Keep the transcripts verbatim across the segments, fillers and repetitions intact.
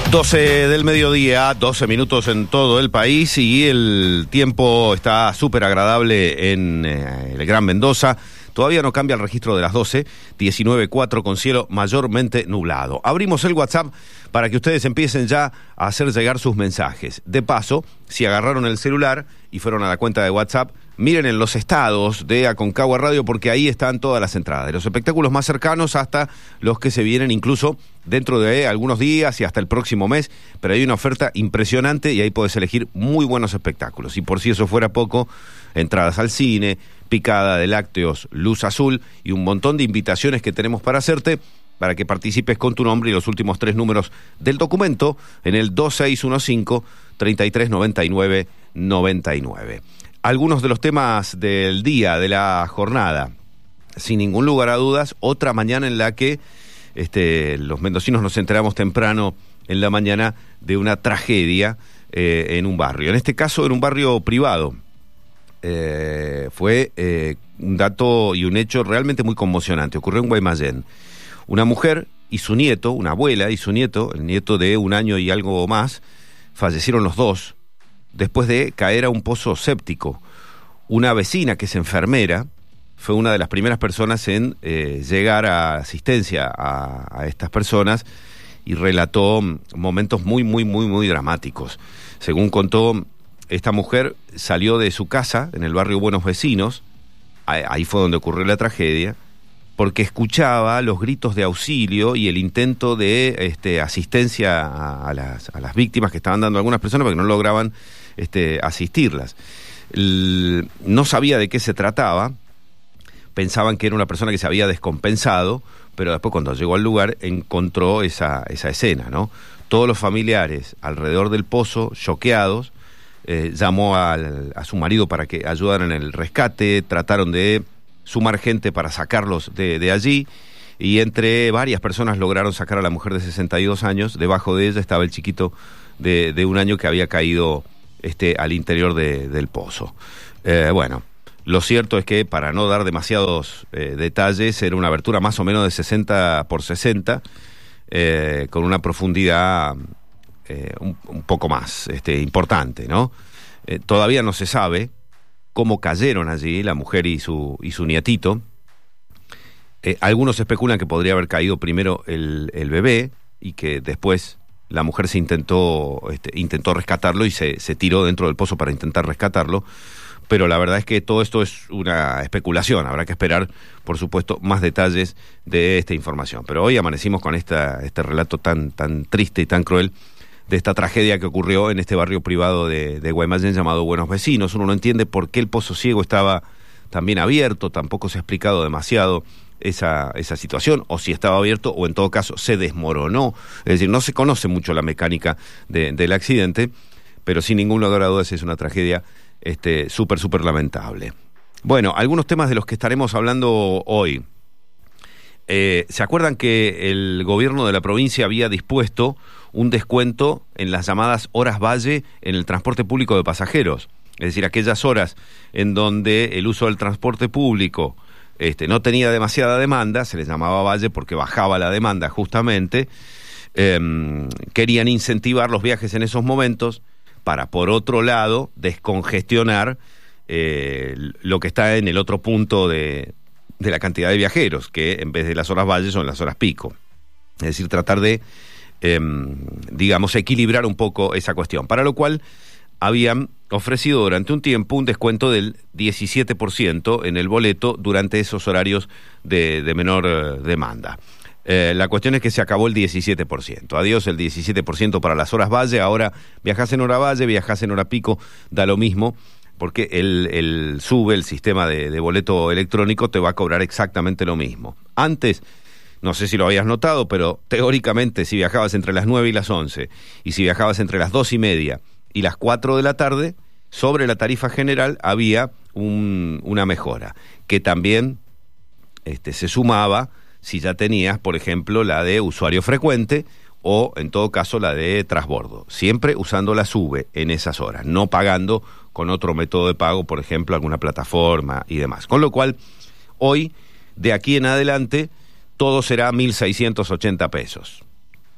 doce del mediodía, doce minutos en todo el país y el tiempo está súper agradable en eh, el Gran Mendoza. Todavía no cambia el registro de las doce, diecinueve cuatro con cielo mayormente nublado. Abrimos el WhatsApp para que ustedes empiecen ya a hacer llegar sus mensajes. De paso, si agarraron el celular y fueron a la cuenta de WhatsApp, miren en los estados de Aconcagua Radio, porque ahí están todas las entradas, de los espectáculos más cercanos hasta los que se vienen incluso dentro de algunos días y hasta el próximo mes, pero hay una oferta impresionante y ahí podés elegir muy buenos espectáculos. Y por si eso fuera poco, entradas al cine, picada de lácteos, luz azul y un montón de invitaciones que tenemos para hacerte, para que participes con tu nombre y los últimos tres números del documento en el dos seis uno cinco, treinta y tres noventa y nueve, noventa y nueve. Algunos de los temas del día, de la jornada, sin ningún lugar a dudas, otra mañana en la que este, los mendocinos nos enteramos temprano en la mañana de una tragedia eh, en un barrio, en este caso en un barrio privado. Eh, fue eh, un dato y un hecho realmente muy conmocionante. Ocurrió en Guaymallén. Una mujer y su nieto, una abuela y su nieto, el nieto de un año y algo más, fallecieron los dos después de caer a un pozo séptico. Una vecina que es enfermera fue una de las primeras personas en eh, llegar a asistencia a, a estas personas y relató momentos muy, muy, muy, muy dramáticos. Según contó, esta mujer salió de su casa en el barrio Buenos Vecinos, ahí fue donde ocurrió la tragedia, porque escuchaba los gritos de auxilio y el intento de este, asistencia a, a, las, a las víctimas que estaban dando algunas personas porque no lograban este, asistirlas. El, no sabía de qué se trataba, pensaban que era una persona que se había descompensado, pero después cuando llegó al lugar encontró esa, esa escena, ¿no? Todos los familiares alrededor del pozo, choqueados, eh, llamó al, a su marido para que ayudaran en el rescate, trataron de sumar gente para sacarlos de, de allí, y entre varias personas lograron sacar a la mujer de sesenta y dos años. Debajo de ella estaba el chiquito de, de un año que había caído este, al interior de, del pozo. Eh, bueno, lo cierto es que, para no dar demasiados eh, detalles, era una abertura más o menos de sesenta por sesenta, eh, con una profundidad eh, un, un poco más este, importante, ¿no? Eh, todavía no se sabe cómo cayeron allí la mujer y su, y su nietito. Eh, algunos especulan que podría haber caído primero el, el bebé y que después la mujer se intentó, este, intentó rescatarlo y se, se tiró dentro del pozo para intentar rescatarlo. Pero la verdad es que todo esto es una especulación. Habrá que esperar, por supuesto, más detalles de esta información. Pero hoy amanecimos con esta, este relato tan, tan triste y tan cruel de esta tragedia que ocurrió en este barrio privado de, de Guaymallén llamado Buenos Vecinos. Uno no entiende por qué el pozo ciego estaba también abierto, tampoco se ha explicado demasiado esa, esa situación, o si estaba abierto o en todo caso se desmoronó. Es decir, no se conoce mucho la mecánica de, del accidente, pero sin ningún lugar a dudas es una tragedia este, súper, súper lamentable. Bueno, algunos temas de los que estaremos hablando hoy. Eh, ¿Se acuerdan que el gobierno de la provincia había dispuesto un descuento en las llamadas horas valle en el transporte público de pasajeros? Es decir, aquellas horas en donde el uso del transporte público este, no tenía demasiada demanda, se les llamaba valle porque bajaba la demanda justamente. Eh, querían incentivar los viajes en esos momentos para, por otro lado, descongestionar eh, lo que está en el otro punto de, de la cantidad de viajeros, que en vez de las horas valle son las horas pico. Es decir, tratar de Eh, digamos, equilibrar un poco esa cuestión, para lo cual habían ofrecido durante un tiempo un descuento del diecisiete por ciento en el boleto durante esos horarios de, de menor eh, demanda. Eh, la cuestión es que se acabó el diecisiete por ciento. Adiós el diecisiete por ciento para las horas valle. Ahora viajás en hora valle, viajás en hora pico, da lo mismo, porque el, el sube, el sistema de, de boleto electrónico te va a cobrar exactamente lo mismo. Antes, no sé si lo habías notado, pero teóricamente si viajabas entre las nueve y las once, y si viajabas entre las dos y media y las cuatro de la tarde, sobre la tarifa general había un, una mejora, que también este, se sumaba si ya tenías, por ejemplo, la de usuario frecuente o, en todo caso, la de transbordo. Siempre usando la SUBE en esas horas, no pagando con otro método de pago, por ejemplo, alguna plataforma y demás. Con lo cual, hoy, de aquí en adelante, todo será mil seiscientos ochenta pesos.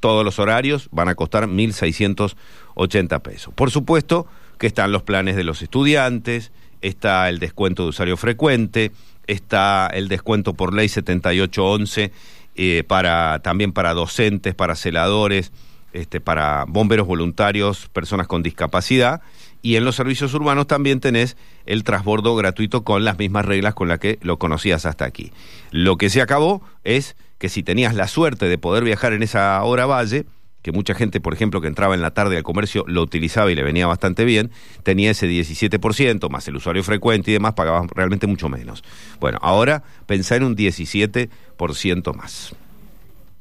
todos los horarios van a costar mil seiscientos ochenta pesos. Por supuesto que están los planes de los estudiantes, está el descuento de usuario frecuente, está el descuento por ley setenta y ocho once, eh, para, también para docentes, para celadores, este, para bomberos voluntarios, personas con discapacidad, y en los servicios urbanos también tenés el transbordo gratuito con las mismas reglas con las que lo conocías hasta aquí. Lo que se acabó es que si tenías la suerte de poder viajar en esa hora valle, que mucha gente, por ejemplo, que entraba en la tarde al comercio lo utilizaba y le venía bastante bien, tenía ese diecisiete por ciento, más el usuario frecuente y demás, pagabas realmente mucho menos. Bueno, ahora pensá en un diecisiete por ciento más.